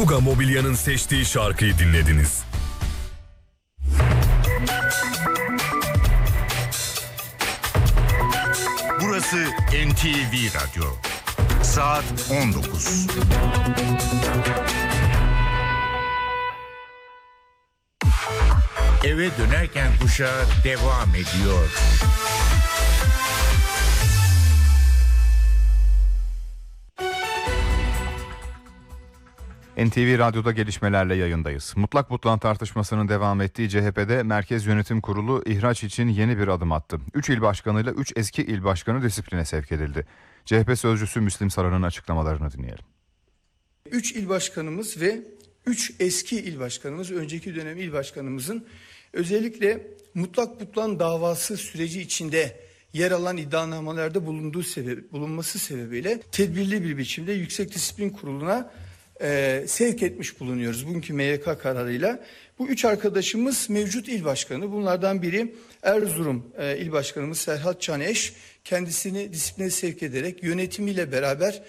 Uga Mobilya'nın seçtiği şarkıyı dinlediniz. Burası NTV Radyo. Saat 19. Eve dönerken kuşağı devam ediyor. NTV Radyo'da gelişmelerle yayındayız. Mutlak butlan tartışmasının devam ettiği CHP'de Merkez Yönetim Kurulu ihraç için yeni bir adım attı. 3 il başkanıyla 3 eski il başkanı disipline sevk edildi. CHP sözcüsü Müslim Saran'ın açıklamalarını dinleyelim. 3 il başkanımız ve 3 eski il başkanımız, önceki dönem il başkanımızın özellikle mutlak butlan davası süreci içinde yer alan iddianamelerde bulunması sebebiyle tedbirli bir biçimde Yüksek Disiplin Kurulu'na sevk etmiş bulunuyoruz bugünkü MYK kararıyla. Bu 3 arkadaşımız mevcut il başkanı. Bunlardan biri Erzurum il başkanımız Serhat Caneş. Kendisini disipline sevk ederek yönetimiyle beraber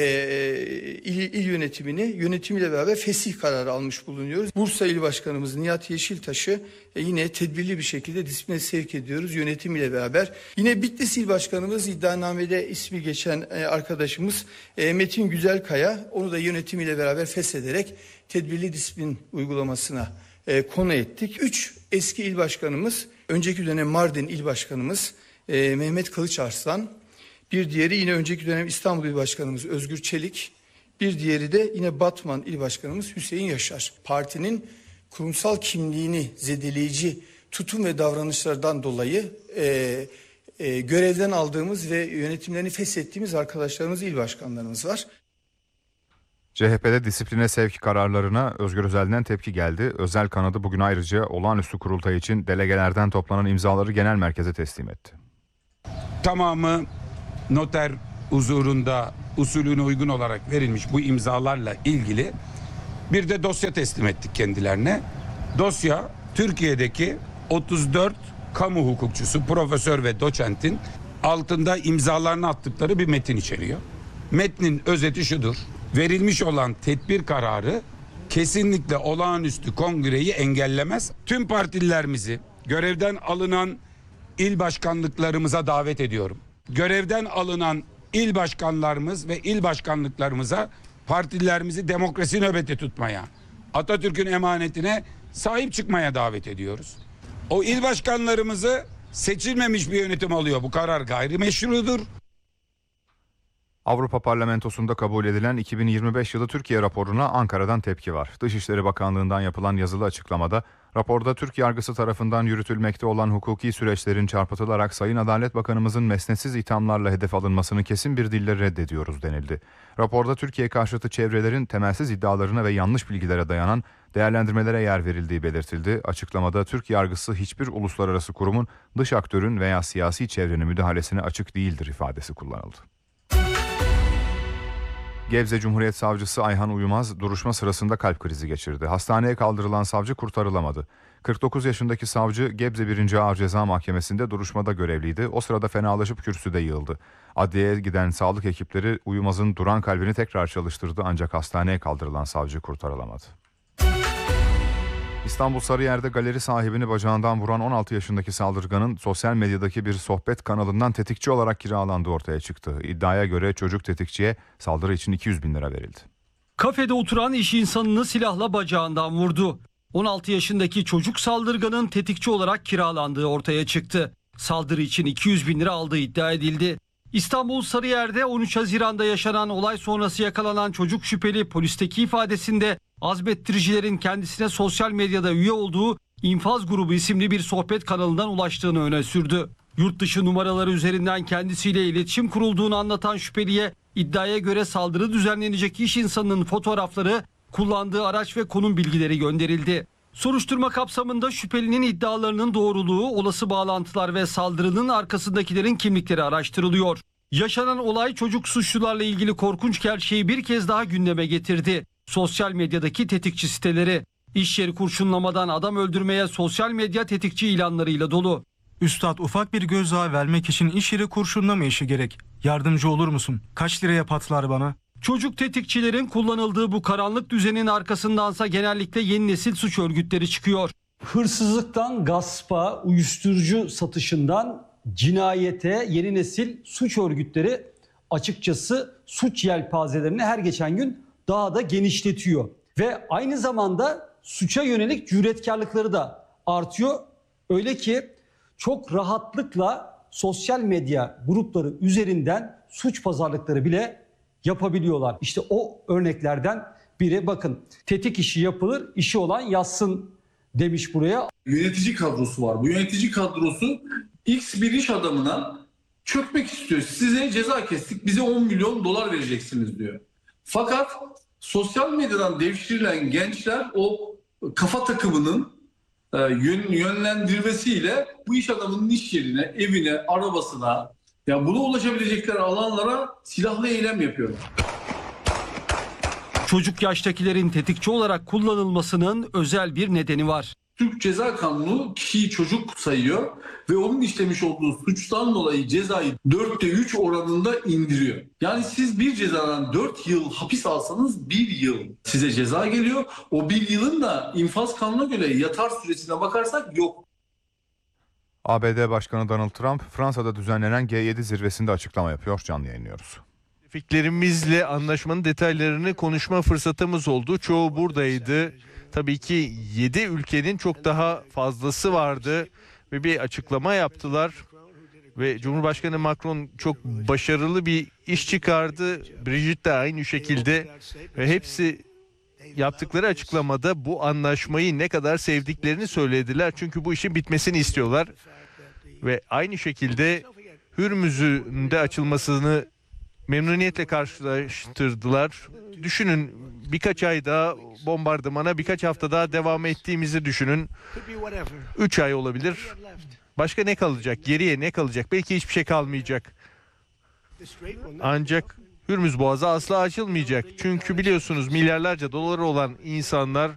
il yönetimiyle beraber fesih kararı almış bulunuyoruz. Bursa il başkanımız Nihat Yeşiltaş'ı yine tedbirli bir şekilde disipline sevk ediyoruz yönetimiyle beraber. Yine Bitlis il başkanımız iddianamede ismi geçen arkadaşımız Metin Güzelkaya, onu da yönetimiyle beraber feshederek tedbirli disiplin uygulamasına konu ettik. 3 eski il başkanımız, önceki dönem Mardin il başkanımız Mehmet Kılıçarslan, bir diğeri yine önceki dönem İstanbul İl Başkanımız Özgür Çelik, bir diğeri de yine Batman İl Başkanımız Hüseyin Yaşar. Partinin kurumsal kimliğini zedeleyici tutum ve davranışlardan dolayı görevden aldığımız ve yönetimlerini feshettiğimiz arkadaşlarımız, il başkanlarımız var. CHP'de disipline sevk kararlarına Özgür Özel'den tepki geldi. Özel kanadı bugün ayrıca olağanüstü kurultay için delegelerden toplanan imzaları genel merkeze teslim etti. Tamamı noter huzurunda usulüne uygun olarak verilmiş bu imzalarla ilgili bir de dosya teslim ettik kendilerine. Dosya Türkiye'deki 34 kamu hukukçusu, profesör ve doçentin altında imzalarını attıkları bir metin içeriyor. Metnin özeti şudur: verilmiş olan tedbir kararı kesinlikle olağanüstü kongreyi engellemez. Tüm partililerimizi görevden alınan il başkanlıklarımıza davet ediyorum. Görevden alınan il başkanlarımız ve il başkanlıklarımıza partililerimizi demokrasi nöbeti tutmaya, Atatürk'ün emanetine sahip çıkmaya davet ediyoruz. O il başkanlarımızı seçilmemiş bir yönetim alıyor. Bu karar gayrimeşrudur. Avrupa Parlamentosu'nda kabul edilen 2025 yılı Türkiye raporuna Ankara'dan tepki var. Dışişleri Bakanlığı'ndan yapılan yazılı açıklamada raporda Türk yargısı tarafından yürütülmekte olan hukuki süreçlerin çarpıtılarak Sayın Adalet Bakanımızın mesnetsiz ithamlarla hedef alınmasını kesin bir dille reddediyoruz denildi. Raporda Türkiye karşıtı çevrelerin temelsiz iddialarına ve yanlış bilgilere dayanan değerlendirmelere yer verildiği belirtildi. Açıklamada Türk yargısı hiçbir uluslararası kurumun, dış aktörün veya siyasi çevrenin müdahalesine açık değildir ifadesi kullanıldı. Gebze Cumhuriyet Savcısı Ayhan Uyumaz duruşma sırasında kalp krizi geçirdi. Hastaneye kaldırılan savcı kurtarılamadı. 49 yaşındaki savcı Gebze 1. Ağır Ceza Mahkemesi'nde duruşmada görevliydi. O sırada fenalaşıp kürsüde yığıldı. Adliyeye giden sağlık ekipleri Uyumaz'ın duran kalbini tekrar çalıştırdı ancak hastaneye kaldırılan savcı kurtarılamadı. İstanbul Sarıyer'de galeri sahibini bacağından vuran 16 yaşındaki saldırganın sosyal medyadaki bir sohbet kanalından tetikçi olarak kiralandığı ortaya çıktı. İddiaya göre çocuk tetikçiye saldırı için 200 bin lira verildi. Kafede oturan iş insanını silahla bacağından vurdu. 16 yaşındaki çocuk saldırganın tetikçi olarak kiralandığı ortaya çıktı. Saldırı için 200 bin lira aldığı iddia edildi. İstanbul Sarıyer'de 13 Haziran'da yaşanan olay sonrası yakalanan çocuk şüpheli polisteki ifadesinde azmettiricilerin kendisine sosyal medyada üye olduğu İnfaz Grubu isimli bir sohbet kanalından ulaştığını öne sürdü. Yurt dışı numaraları üzerinden kendisiyle iletişim kurulduğunu anlatan şüpheliye iddiaya göre saldırı düzenlenecek iş insanının fotoğrafları, kullandığı araç ve konum bilgileri gönderildi. Soruşturma kapsamında şüphelinin iddialarının doğruluğu, olası bağlantılar ve saldırının arkasındakilerin kimlikleri araştırılıyor. Yaşanan olay çocuk suçlularla ilgili korkunç gerçeği bir kez daha gündeme getirdi. Sosyal medyadaki tetikçi siteleri, iş yeri kurşunlamadan adam öldürmeye sosyal medya tetikçi ilanlarıyla dolu. Üstad, ufak bir gözdağı vermek için iş yeri kurşunlama işi gerek. Yardımcı olur musun? Kaç liraya patlar bana? Çocuk tetikçilerin kullanıldığı bu karanlık düzenin arkasındansa genellikle yeni nesil suç örgütleri çıkıyor. Hırsızlıktan gaspa, uyuşturucu satışından cinayete yeni nesil suç örgütleri açıkçası suç yelpazelerini her geçen gün daha da genişletiyor. Ve aynı zamanda suça yönelik cüretkarlıkları da artıyor. Öyle ki çok rahatlıkla sosyal medya grupları üzerinden suç pazarlıkları bile yapabiliyorlar. İşte o örneklerden biri, bakın, tetik işi yapılır, işi olan yazsın demiş buraya. Yönetici kadrosu var. Bu yönetici kadrosu X bir iş adamına çökmek istiyor. Size ceza kestik, bize 10 milyon dolar vereceksiniz diyor. Fakat sosyal medyadan devşirilen gençler o kafa takımının yönlendirmesiyle bu iş adamının iş yerine, evine, arabasına, ya buna ulaşabilecekleri alanlara silahlı eylem yapıyorlar. Çocuk yaştakilerin tetikçi olarak kullanılmasının özel bir nedeni var. Türk Ceza Kanunu kişiyi çocuk sayıyor ve onun işlemiş olduğu suçtan dolayı cezayı 4'te 3 oranında indiriyor. Yani siz bir cezadan 4 yıl hapis alsanız 1 yıl size ceza geliyor. O 1 yılın da infaz kanununa göre yatar süresine bakarsak yok. ABD Başkanı Donald Trump Fransa'da düzenlenen G7 zirvesinde açıklama yapıyor. Canlı yayınlıyoruz. Fikirlerimizle anlaşmanın detaylarını konuşma fırsatımız oldu. Çoğu buradaydı. Tabii ki 7 ülkenin çok daha fazlası vardı ve bir açıklama yaptılar. Ve Cumhurbaşkanı Macron çok başarılı bir iş çıkardı. Brigitte de aynı şekilde ve hepsi yaptıkları açıklamada bu anlaşmayı ne kadar sevdiklerini söylediler. Çünkü bu işin bitmesini istiyorlar. Ve aynı şekilde Hürmüz'ün de açılmasını memnuniyetle karşılaştırdılar. Düşünün, birkaç ay daha bombardımana, birkaç hafta daha devam ettiğimizi düşünün. 3 ay olabilir. Başka ne kalacak? Geriye ne kalacak? Belki hiçbir şey kalmayacak. Ancak Hürmüz Boğazı asla açılmayacak. Çünkü biliyorsunuz milyarlarca doları olan insanlar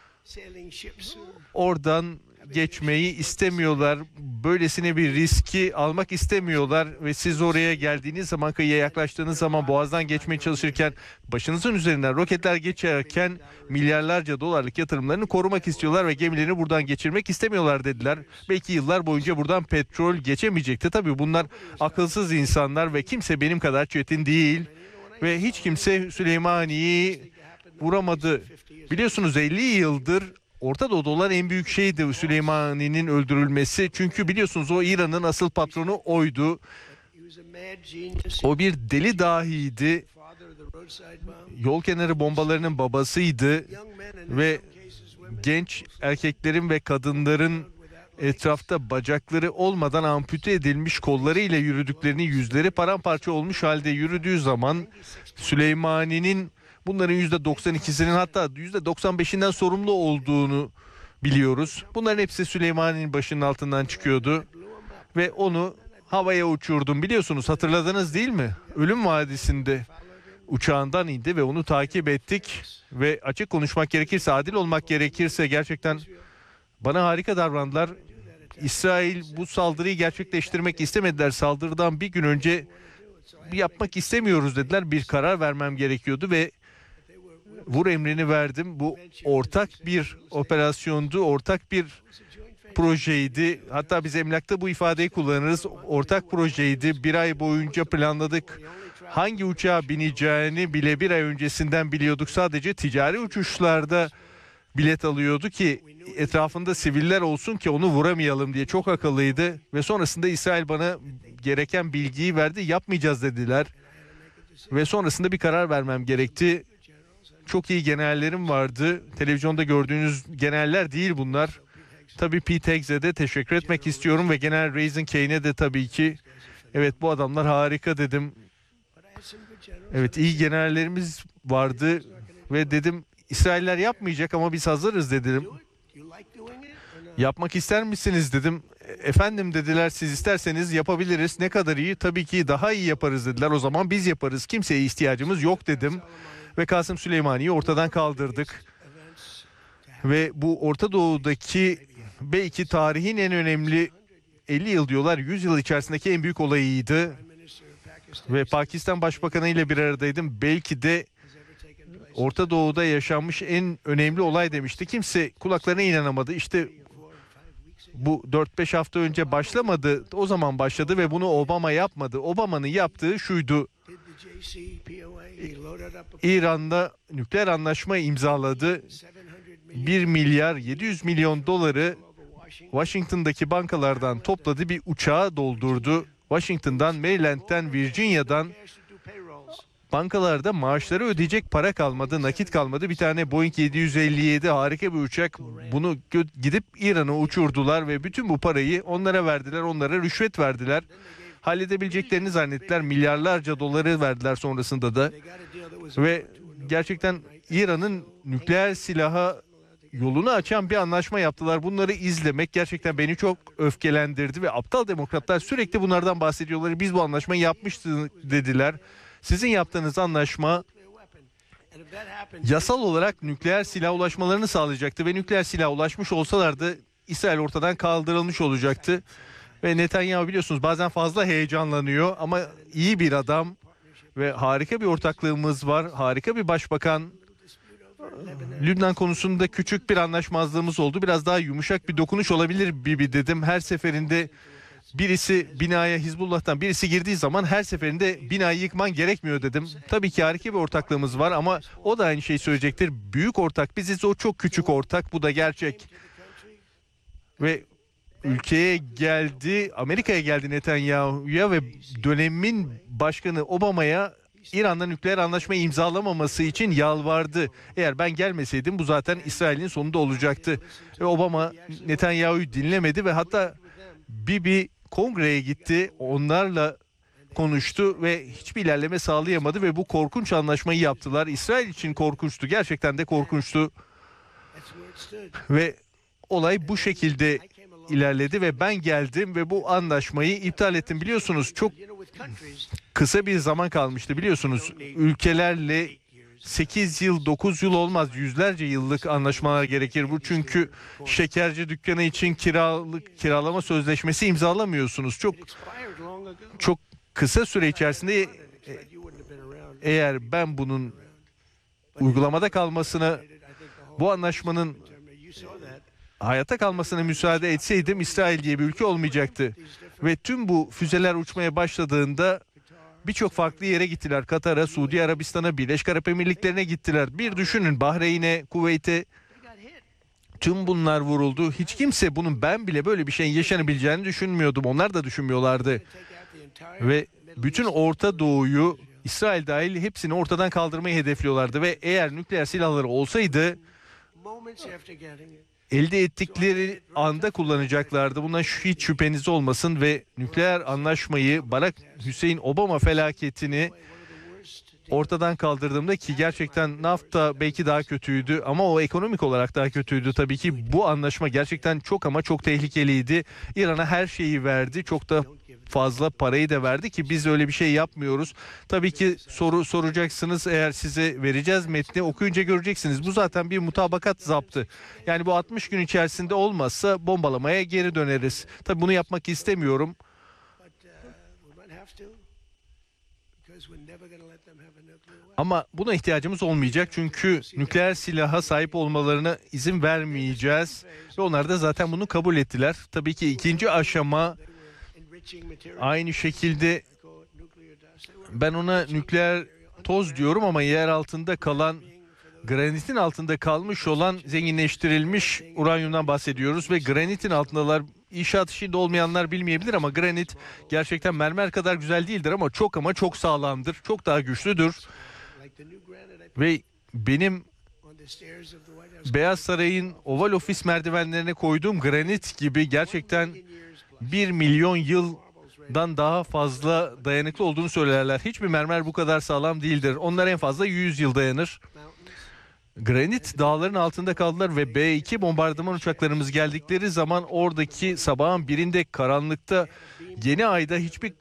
oradan geçmeyi istemiyorlar. Böylesine bir riski almak istemiyorlar ve siz oraya geldiğiniz zaman, kıyıya yaklaştığınız zaman, boğazdan geçmeye çalışırken, başınızın üzerinden roketler geçerken milyarlarca dolarlık yatırımlarını korumak istiyorlar ve gemilerini buradan geçirmek istemiyorlar dediler. Belki yıllar boyunca buradan petrol geçemeyecekti. Tabii bunlar akılsız insanlar ve kimse benim kadar çetin değil ve hiç kimse Süleymaniye'yi vuramadı. Biliyorsunuz 50 yıldır Orta Doğu'da olan en büyük şeydi Süleymani'nin öldürülmesi. Çünkü biliyorsunuz o İran'ın asıl patronu oydu. O bir deli dahiydi. Yol kenarı bombalarının babasıydı. Ve genç erkeklerin ve kadınların etrafta bacakları olmadan ampute edilmiş kollarıyla yürüdüklerini, yüzleri paramparça olmuş halde yürüdüğü zaman Süleymani'nin bunların %92'sinin, hatta %95'inden sorumlu olduğunu biliyoruz. Bunların hepsi Süleymani'nin başının altından çıkıyordu ve onu havaya uçurdum. Biliyorsunuz, hatırladınız değil mi? Ölüm Vadisi'nde uçağından indi ve onu takip ettik ve açık konuşmak gerekirse, adil olmak gerekirse gerçekten bana harika davrandılar. İsrail bu saldırıyı gerçekleştirmek istemediler. Saldırıdan bir gün önce yapmak istemiyoruz dediler. Bir karar vermem gerekiyordu ve vur emrini verdim. Bu ortak bir operasyondu, ortak bir projeydi. Hatta biz emlakta bu ifadeyi kullanırız. Ortak projeydi. Bir ay boyunca planladık. Hangi uçağa bineceğini bile bir ay öncesinden biliyorduk. Sadece ticari uçuşlarda bilet alıyordu ki etrafında siviller olsun ki onu vuramayalım diye. Çok akıllıydı ve sonrasında İsrail bana gereken bilgiyi verdi. Yapmayacağız dediler ve sonrasında bir karar vermem gerekti. Çok iyi generallerim vardı. Televizyonda gördüğünüz generaller değil bunlar. Tabii Pete Heggs'e de teşekkür etmek istiyorum ve General Raisin Kane'e de tabii ki. Evet, bu adamlar harika dedim. Evet, iyi generallerimiz vardı ve dedim İsrailler yapmayacak ama biz hazırız dedim. Yapmak ister misiniz dedim. Efendim dediler, siz isterseniz yapabiliriz. Ne kadar iyi? Tabii ki daha iyi yaparız dediler. O zaman biz yaparız. Kimseye ihtiyacımız yok dedim. Ve Kasım Süleymani'yi ortadan kaldırdık. Ve bu Orta Doğu'daki belki tarihin en önemli 50 yıl diyorlar, 100 yıl içerisindeki en büyük olayıydı. ve Pakistan Başbakanı ile bir aradaydım. Belki de Orta Doğu'da yaşanmış en önemli olay demişti. Kimse kulaklarına inanamadı. İşte bu 4-5 hafta önce başlamadı. O zaman başladı ve bunu Obama yapmadı. Obama'nın yaptığı şuydu. İran'da nükleer anlaşma imzaladı. 1 milyar 700 milyon doları Washington'daki bankalardan topladı, bir uçağa doldurdu. Washington'dan, Maryland'den, Virginia'dan bankalarda maaşları ödeyecek para kalmadı, nakit kalmadı. Bir tane Boeing 757 harika bir uçak. Bunu gidip İran'a uçurdular ve bütün bu parayı onlara verdiler, onlara rüşvet verdiler. Halledebileceklerini zannettiler. Milyarlarca doları verdiler sonrasında da. Ve gerçekten İran'ın nükleer silaha yolunu açan bir anlaşma yaptılar. Bunları izlemek gerçekten beni çok öfkelendirdi ve aptal demokratlar sürekli bunlardan bahsediyorlar. Biz bu anlaşmayı yapmıştık dediler. Sizin yaptığınız anlaşma yasal olarak nükleer silah ulaşmalarını sağlayacaktı ve nükleer silah ulaşmış olsalardı İsrail ortadan kaldırılmış olacaktı. Ve Netanyahu biliyorsunuz bazen fazla heyecanlanıyor ama iyi bir adam ve harika bir ortaklığımız var. Harika bir başbakan. Lübnan konusunda küçük bir anlaşmazlığımız oldu. Biraz daha yumuşak bir dokunuş olabilir Bibi dedim. Her seferinde birisi binaya Hizbullah'tan birisi girdiği zaman her seferinde binayı yıkman gerekmiyor dedim. Tabii ki harika bir ortaklığımız var ama o da aynı şeyi söyleyecektir. Büyük ortak biziz, o çok küçük ortak. Bu da gerçek. Ve ülkeye geldi, Amerika'ya geldi Netanyahu'ya ve dönemin başkanı Obama'ya İran'la nükleer anlaşmayı imzalamaması için yalvardı. Eğer ben gelmeseydim bu zaten İsrail'in sonunda olacaktı. Ve Obama Netanyahu'yu dinlemedi ve hatta Bibi kongreye gitti, onlarla konuştu ve hiçbir ilerleme sağlayamadı ve bu korkunç anlaşmayı yaptılar. İsrail için korkunçtu, gerçekten de korkunçtu. Ve olay bu şekilde ilerledi ve ben geldim ve bu anlaşmayı iptal ettim. Biliyorsunuz çok kısa bir zaman kalmıştı, biliyorsunuz. Ülkelerle 8 yıl, 9 yıl olmaz, yüzlerce yıllık anlaşmalar gerekir bu. Çünkü şekerci dükkanı için kiralama sözleşmesi imzalamıyorsunuz. Çok kısa süre içerisinde eğer ben bunun uygulamada kalmasına, bu anlaşmanın hayata kalmasına müsaade etseydim İsrail diye bir ülke olmayacaktı. Ve tüm bu füzeler uçmaya başladığında birçok farklı yere gittiler. Katar'a, Suudi Arabistan'a, Birleşik Arap Emirlikleri'ne gittiler. Bir düşünün, Bahreyn'e, Kuveyt'e, tüm bunlar vuruldu. Hiç kimse bunun, ben bile böyle bir şeyin yaşanabileceğini düşünmüyordum. Onlar da düşünmüyorlardı. Ve bütün Orta Doğu'yu, İsrail dahil hepsini ortadan kaldırmayı hedefliyorlardı. Ve eğer nükleer silahları olsaydı elde ettikleri anda kullanacaklardı. Bundan hiç şüpheniz olmasın ve nükleer anlaşmayı, Barack Hüseyin Obama felaketini ortadan kaldırdığımda, ki gerçekten NAFTA belki daha kötüydü ama o ekonomik olarak daha kötüydü tabii ki. Bu anlaşma gerçekten çok ama çok tehlikeliydi. İran'a her şeyi verdi. Çok da fazla parayı da verdi ki biz öyle bir şey yapmıyoruz. Tabii ki soru soracaksınız, eğer size vereceğiz metni, okuyunca göreceksiniz. Bu zaten bir mutabakat zaptı. Yani bu 60 gün içerisinde olmazsa bombalamaya geri döneriz. Tabii bunu yapmak istemiyorum. Ama buna ihtiyacımız olmayacak çünkü nükleer silaha sahip olmalarına izin vermeyeceğiz. Ve onlar da zaten bunu kabul ettiler. Tabii ki ikinci aşama aynı şekilde, ben ona nükleer toz diyorum ama yer altında kalan, granitin altında kalmış olan zenginleştirilmiş uranyumdan bahsediyoruz ve granitin altındalar. İnşaat işinde olmayanlar bilmeyebilir ama granit gerçekten mermer kadar güzel değildir ama çok sağlamdır. Çok daha güçlüdür. Ve benim Beyaz Saray'ın Oval Ofis merdivenlerine koyduğum granit gibi gerçekten 1 milyon yıldan daha fazla dayanıklı olduğunu söylerler. Hiçbir mermer bu kadar sağlam değildir. Onlar en fazla 100 yıl dayanır. Granit dağların altında kaldılar ve B-2 bombardıman uçaklarımız geldikleri zaman oradaki sabahın birinde karanlıkta, yeni ayda hiçbir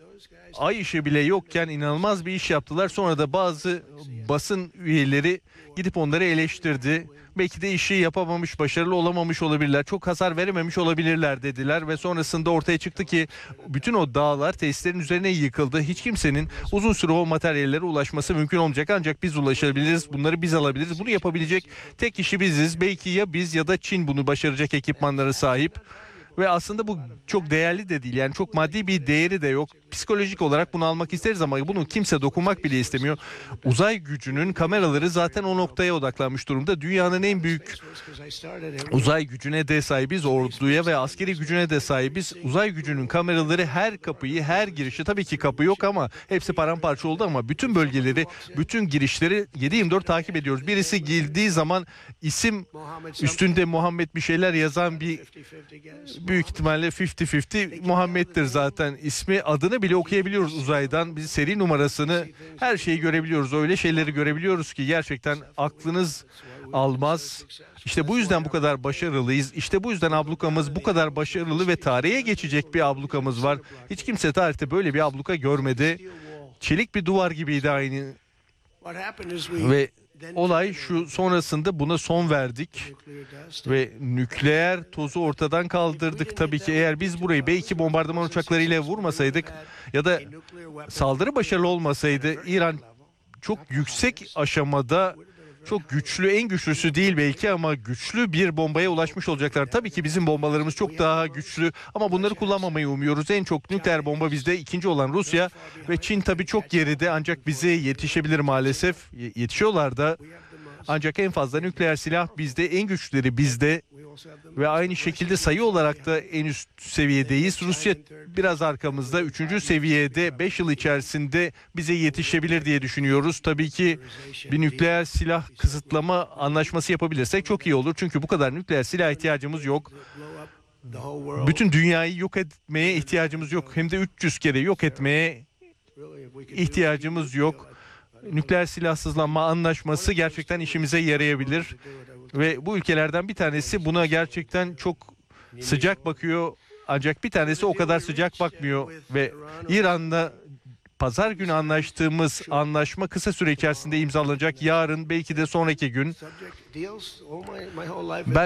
ay ışığı bile yokken inanılmaz bir iş yaptılar. Sonra da bazı basın üyeleri gidip onları eleştirdi. Belki de işi yapamamış, başarılı olamamış olabilirler, çok hasar verememiş olabilirler dediler ve sonrasında ortaya çıktı ki bütün o dağlar tesislerin üzerine yıkıldı. Hiç kimsenin uzun süre o materyallere ulaşması mümkün olmayacak, ancak biz ulaşabiliriz, bunları biz alabiliriz. Bunu yapabilecek tek kişi biziz. Belki ya biz ya da Çin bunu başaracak ekipmanlara sahip. Ve aslında bu çok değerli de değil, yani çok maddi bir değeri de yok. Psikolojik olarak bunu almak isteriz ama bunu kimse dokunmak bile istemiyor. Uzay gücünün kameraları zaten o noktaya odaklanmış durumda. Dünyanın en büyük uzay gücüne de sahibiz, orduya ve askeri gücüne de sahibiz. Uzay gücünün kameraları her kapıyı, her girişi, tabii ki kapı yok ama hepsi paramparça oldu ama bütün bölgeleri, bütün girişleri 7/24 takip ediyoruz. Birisi girdiği zaman isim üstünde Muhammed bir şeyler yazan bir, büyük ihtimalle 50-50 Muhammed'dir zaten ismi, adını bile okuyabiliyoruz uzaydan. Biz seri numarasını, her şeyi görebiliyoruz. Öyle şeyleri görebiliyoruz ki gerçekten aklınız almaz. İşte bu yüzden bu kadar başarılıyız. İşte bu yüzden ablukamız bu kadar başarılı ve tarihe geçecek bir ablukamız var. Hiç kimse tarihte böyle bir abluka görmedi. Çelik bir duvar gibiydi aynı. Ve olay şu, sonrasında buna son verdik ve nükleer tozu ortadan kaldırdık. Tabii ki eğer biz burayı belki bombardıman uçaklarıyla vurmasaydık ya da saldırı başarılı olmasaydı, İran çok yüksek aşamada, çok güçlü, en güçlüsü değil belki ama güçlü bir bombaya ulaşmış olacaklar. Tabii ki bizim bombalarımız çok daha güçlü ama bunları kullanmamayı umuyoruz. En çok nükleer bomba bizde, ikinci olan Rusya ve Çin tabii çok geride, ancak bize yetişebilir maalesef. Yetişiyorlar da, ancak en fazla nükleer silah bizde, en güçlüleri bizde ve aynı şekilde sayı olarak da en üst seviyedeyiz. Rusya biraz arkamızda, 3. seviyede. 5 yıl içerisinde bize yetişebilir diye düşünüyoruz. Tabii ki bir nükleer silah kısıtlama anlaşması yapabilirsek çok iyi olur. Çünkü bu kadar nükleer silah ihtiyacımız yok. Bütün dünyayı yok etmeye ihtiyacımız yok. Hem de 300 kere yok etmeye ihtiyacımız yok. Nükleer silahsızlanma anlaşması gerçekten işimize yarayabilir. Ve bu ülkelerden bir tanesi buna gerçekten çok sıcak bakıyor. Ancak bir tanesi o kadar sıcak bakmıyor. Ve İran'la pazar günü anlaştığımız anlaşma kısa süre içerisinde imzalanacak. Yarın, belki de sonraki gün. Ben